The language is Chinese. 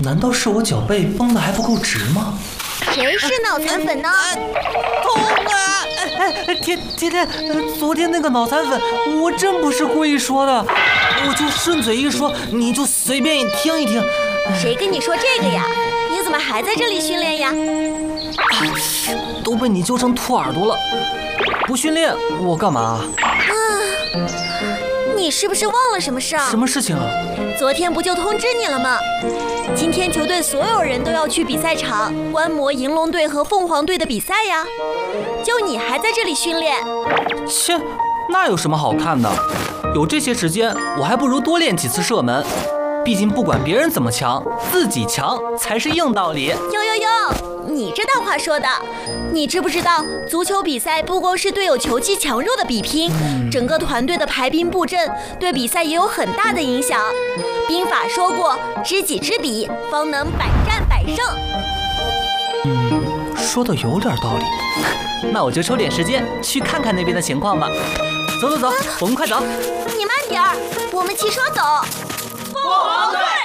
难道是我脚背绷得还不够直吗？ 谁是脑残粉呢？ 痛啊！ 天，昨天那个脑残粉，我真不是故意说的，我就顺嘴一说，你就随便听一听。 谁跟你说这个呀？你怎么还在这里训练呀？ 都被你揪成秃耳朵了，不训练我干嘛？ 你是不是忘了什么事儿？ 什么事情啊？ 昨天不就通知你了吗？今天球队所有人都要去比赛场观摩银龙队和凤凰队的比赛呀，就你还在这里训练。 切，那有什么好看的？有这些时间，我还不如多练几次射门。毕竟不管别人怎么强，自己强才是硬道理。 哟，你这大话说的，你知不知道足球比赛不光是队友球技强弱的比拼，整个团队的排兵布阵对比赛也有很大的影响。兵法说过，知己知彼，方能百战百胜。 说的有点道理。那我就抽点时间去看看那边的情况吧。走，我们快走。 你慢点儿，我们骑车走。 凤凰队